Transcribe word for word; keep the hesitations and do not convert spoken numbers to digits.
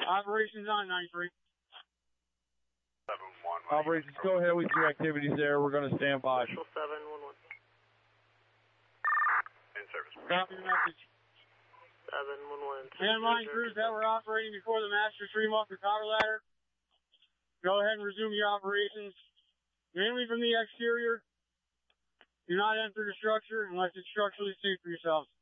Operations on nine three. seven one. Operations, go ahead with your activities there. We're going to stand by. Special seven one one. In service. Copy the message. seven one one. Landline crews that were operating before the master stream off the cover ladder, go ahead and resume your operations, mainly from the exterior. Do not enter the structure unless it's structurally safe for yourselves.